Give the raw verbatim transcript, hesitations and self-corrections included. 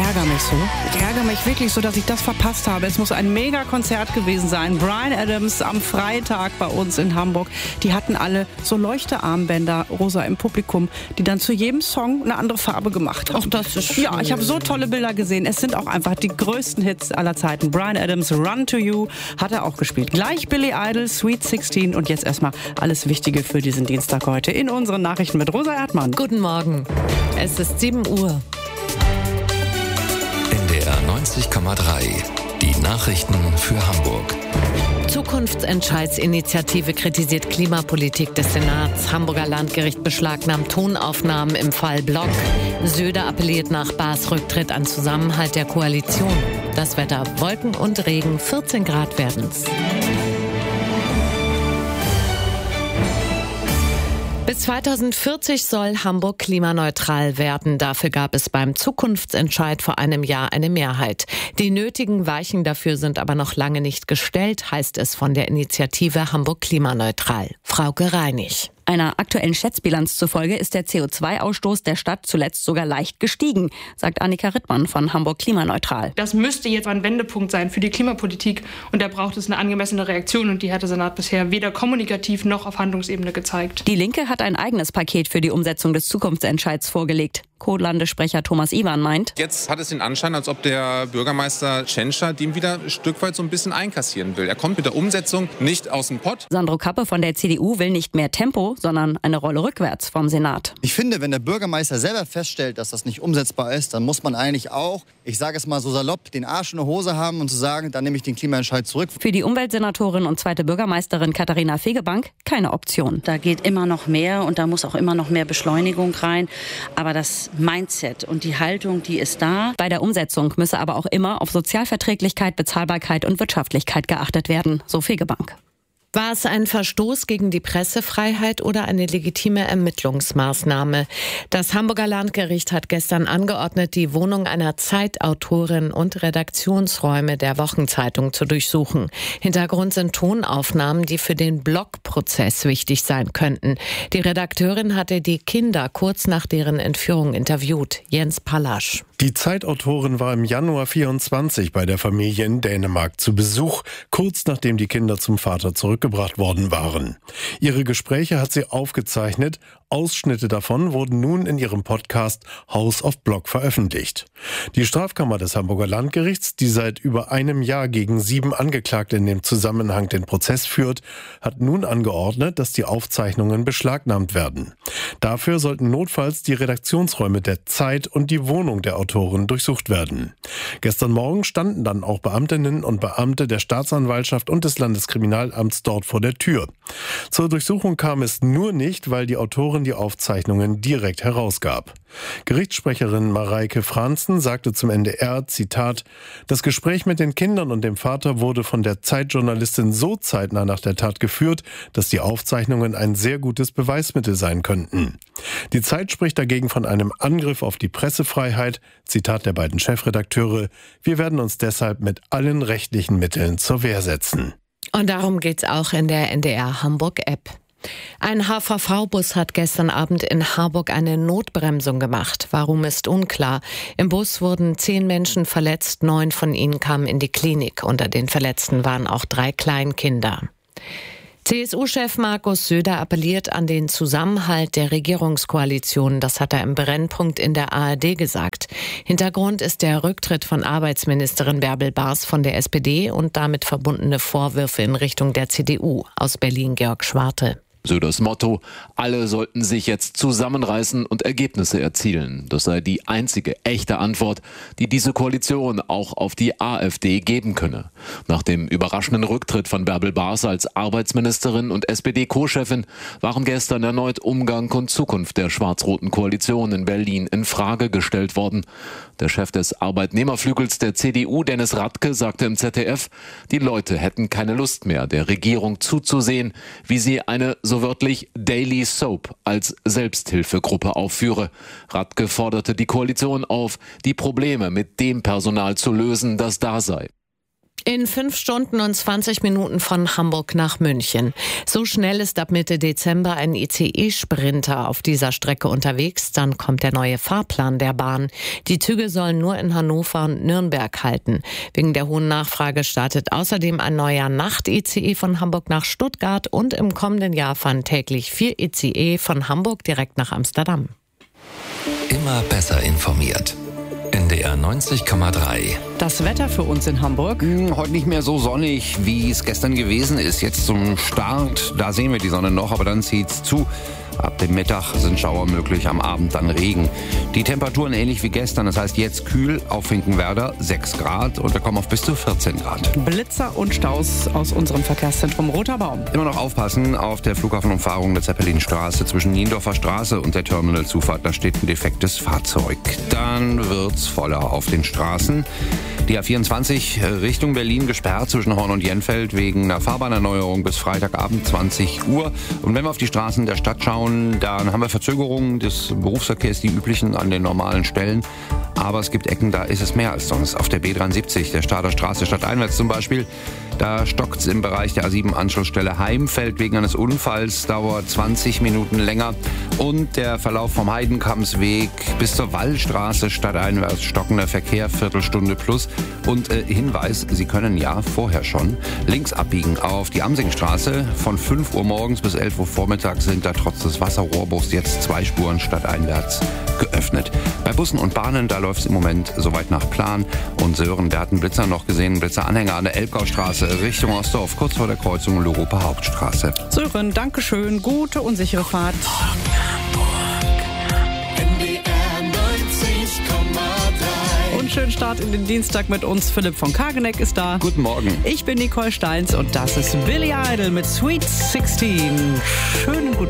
ärgere mich so. Ich ärgere mich wirklich so, dass ich das verpasst habe. Es muss ein Mega-Konzert gewesen sein. Bryan Adams am Freitag bei uns in Hamburg. Die hatten alle so Leuchtearmbänder, rosa im Publikum, die dann zu jedem Song eine andere Farbe gemacht haben. Ach, das ist schön. Ja, ich habe so tolle Bilder gesehen. Es sind auch einfach die größten Hits aller Zeiten. Bryan Adams, Run to You, hat er auch gespielt. Gleich Billy Idol, Sweet sixteen und jetzt erstmal alles Wichtige für diesen Dienstag heute in unseren Nachrichten mit Rosa Erdmann. Guten Morgen. Es ist sieben Uhr. N D R neunzig Komma drei. Die Nachrichten für Hamburg. Zukunftsentscheidsinitiative kritisiert Klimapolitik des Senats. Hamburger Landgericht beschlagnahmt Tonaufnahmen im Fall Block. Söder appelliert nach Baas Rücktritt an Zusammenhalt der Koalition. Das Wetter: Wolken und Regen, vierzehn Grad werden's. Bis zweitausendvierzig soll Hamburg klimaneutral werden. Dafür gab es beim Zukunftsentscheid vor einem Jahr eine Mehrheit. Die nötigen Weichen dafür sind aber noch lange nicht gestellt, heißt es von der Initiative Hamburg klimaneutral. Frauke Reinig. Einer aktuellen Schätzbilanz zufolge ist der C O zwei Ausstoß der Stadt zuletzt sogar leicht gestiegen, sagt Annika Rittmann von Hamburg klimaneutral. Das müsste jetzt ein Wendepunkt sein für die Klimapolitik und da braucht es eine angemessene Reaktion und die hat der Senat bisher weder kommunikativ noch auf Handlungsebene gezeigt. Die Linke hat ein eigenes Paket für die Umsetzung des Zukunftsentscheids vorgelegt. Co-Landessprecher Thomas Iwan meint: Jetzt hat es den Anschein, als ob der Bürgermeister Tschentscher dem wieder ein Stück weit so ein bisschen einkassieren will. Er kommt mit der Umsetzung nicht aus dem Pott. Sandro Kappe von der C D U will nicht mehr Tempo, sondern eine Rolle rückwärts vom Senat. Ich finde, wenn der Bürgermeister selber feststellt, dass das nicht umsetzbar ist, dann muss man eigentlich auch, ich sage es mal so salopp, den Arsch in der Hose haben und zu sagen, dann nehme ich den Klimaentscheid zurück. Für die Umweltsenatorin und zweite Bürgermeisterin Katharina Fegebank keine Option. Da geht immer noch mehr und da muss auch immer noch mehr Beschleunigung rein. Aber das Mindset und die Haltung, die ist da. Bei der Umsetzung müsse aber auch immer auf Sozialverträglichkeit, Bezahlbarkeit und Wirtschaftlichkeit geachtet werden, so Fegebank. War es ein Verstoß gegen die Pressefreiheit oder eine legitime Ermittlungsmaßnahme? Das Hamburger Landgericht hat gestern angeordnet, die Wohnung einer Zeitautorin und Redaktionsräume der Wochenzeitung zu durchsuchen. Hintergrund sind Tonaufnahmen, die für den Blockprozess wichtig sein könnten. Die Redakteurin hatte die Kinder kurz nach deren Entführung interviewt. Jens Pallasch. Die Zeitautorin war im Januar vierundzwanzig bei der Familie in Dänemark zu Besuch, kurz nachdem die Kinder zum Vater zurückgebracht worden waren. Ihre Gespräche hat sie aufgezeichnet. Ausschnitte davon wurden nun in ihrem Podcast House of Block veröffentlicht. Die Strafkammer des Hamburger Landgerichts, die seit über einem Jahr gegen sieben Angeklagte in dem Zusammenhang den Prozess führt, hat nun angeordnet, dass die Aufzeichnungen beschlagnahmt werden. Dafür sollten notfalls die Redaktionsräume der Zeit und die Wohnung der Autoren durchsucht werden. Gestern Morgen standen dann auch Beamtinnen und Beamte der Staatsanwaltschaft und des Landeskriminalamts dort vor der Tür. Zur Durchsuchung kam es nur nicht, weil die Autorin die Aufzeichnungen direkt herausgab. Gerichtssprecherin Mareike Franzen sagte zum N D R, Zitat, das Gespräch mit den Kindern und dem Vater wurde von der Zeitjournalistin so zeitnah nach der Tat geführt, dass die Aufzeichnungen ein sehr gutes Beweismittel sein könnten. Die Zeit spricht dagegen von einem Angriff auf die Pressefreiheit, Zitat der beiden Chefredakteure, wir werden uns deshalb mit allen rechtlichen Mitteln zur Wehr setzen. Und darum geht's auch in der N D R Hamburg-App. Ein H V V-Bus hat gestern Abend in Harburg eine Notbremsung gemacht. Warum ist unklar. Im Bus wurden zehn Menschen verletzt, neun von ihnen kamen in die Klinik. Unter den Verletzten waren auch drei Kleinkinder. C S U-Chef Markus Söder appelliert an den Zusammenhalt der Regierungskoalition. Das hat er im Brennpunkt in der A R D gesagt. Hintergrund ist der Rücktritt von Arbeitsministerin Bärbel Baas von der S P D und damit verbundene Vorwürfe in Richtung der C D U. Aus Berlin Georg Schwarte. Söders Motto, alle sollten sich jetzt zusammenreißen und Ergebnisse erzielen. Das sei die einzige echte Antwort, die diese Koalition auch auf die AfD geben könne. Nach dem überraschenden Rücktritt von Bärbel Baas als Arbeitsministerin und S P D-Co-Chefin waren gestern erneut Umgang und Zukunft der schwarz-roten Koalition in Berlin in Frage gestellt worden. Der Chef des Arbeitnehmerflügels der C D U, Dennis Radke, sagte im Z D F, die Leute hätten keine Lust mehr, der Regierung zuzusehen, wie sie eine so wörtlich Daily Soap als Selbsthilfegruppe aufführe. Radke forderte die Koalition auf, die Probleme mit dem Personal zu lösen, das da sei. In fünf Stunden und zwanzig Minuten von Hamburg nach München. So schnell ist ab Mitte Dezember ein I C E-Sprinter auf dieser Strecke unterwegs. Dann kommt der neue Fahrplan der Bahn. Die Züge sollen nur in Hannover und Nürnberg halten. Wegen der hohen Nachfrage startet außerdem ein neuer Nacht-I C E von Hamburg nach Stuttgart. Und im kommenden Jahr fahren täglich vier I C E von Hamburg direkt nach Amsterdam. Immer besser informiert. N D R neunzig Komma drei. Das Wetter für uns in Hamburg? Hm, heute nicht mehr so sonnig, wie es gestern gewesen ist. Jetzt zum Start, da sehen wir die Sonne noch, aber dann zieht's zu. Ab dem Mittag sind Schauer möglich, am Abend dann Regen. Die Temperaturen ähnlich wie gestern, das heißt jetzt kühl auf Finkenwerder sechs Grad und wir kommen auf bis zu vierzehn Grad. Blitzer und Staus aus unserem Verkehrszentrum Roter Baum. Immer noch aufpassen auf der Flughafenumfahrung der Zeppelinstraße zwischen Niendorfer Straße und der Terminalzufahrt. Da steht ein defektes Fahrzeug. Dann wird's voller auf den Straßen. Die A vierundzwanzig Richtung Berlin gesperrt zwischen Horn und Jenfeld wegen einer Fahrbahnerneuerung bis Freitagabend zwanzig Uhr. Und wenn wir auf die Straßen der Stadt schauen, dann haben wir Verzögerungen des Berufsverkehrs, die üblichen an den normalen Stellen. Aber es gibt Ecken, da ist es mehr als sonst. Auf der B dreiundsiebzig, der Stader Straße stadteinwärts zum Beispiel, da stockt es im Bereich der A sieben Anschlussstelle Heimfeld wegen eines Unfalls, dauert zwanzig Minuten länger. Und der Verlauf vom Heidenkammsweg bis zur Wallstraße stadteinwärts stockender Verkehr, Viertelstunde plus. Und äh, Hinweis, Sie können ja vorher schon links abbiegen auf die Amsingstraße. Von fünf Uhr morgens bis elf Uhr vormittags sind da trotz des Wasserrohrbruchs jetzt zwei Spuren stadteinwärts geöffnet. Bei Bussen und Bahnen, da läuft es im Moment soweit nach Plan. Und Sören, der hat einen Blitzer noch gesehen, einen Blitzeranhänger an der Elbgaustraße Richtung Ostdorf, kurz vor der Kreuzung Europa Hauptstraße. Sören, danke schön, gute und sichere Fahrt. Und schönen Start in den Dienstag mit uns. Philipp von Kageneck ist da. Guten Morgen. Ich bin Nicole Steins und das ist Billy Idol mit Sweet sixteen. Schönen guten